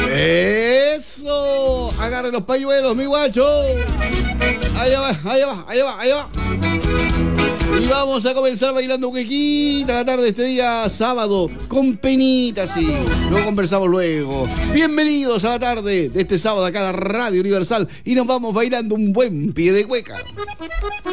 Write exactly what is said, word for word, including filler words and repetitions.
Eso. Agarre los pañuelos, mi guacho. Allá va, allá va, allá va, allá va. Y vamos a comenzar bailando cuequita la tarde de este día sábado, con penita, sí. Lo conversamos luego. Bienvenidos a la tarde de este sábado acá a la Radio Universal. Y nos vamos bailando un buen pie de cueca.